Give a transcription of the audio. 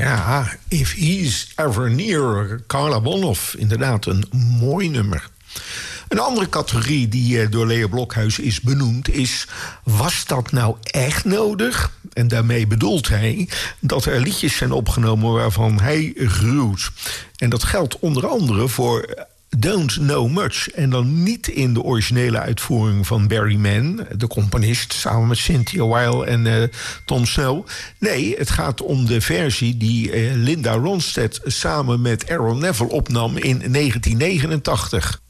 Ja, If He's Ever Near, Carla Bonhoff. Inderdaad, een mooi nummer. Een andere categorie die door Leo Blokhuis is benoemd is... was dat nou echt nodig? En daarmee bedoelt hij dat er liedjes zijn opgenomen waarvan hij gruwt. En dat geldt onder andere voor Don't Know Much. En dan niet in de originele uitvoering van Barry Mann, de componist, samen met Cynthia Weil en Tom Snow. Nee, het gaat om de versie die Linda Ronstadt samen met Aaron Neville opnam in 1989.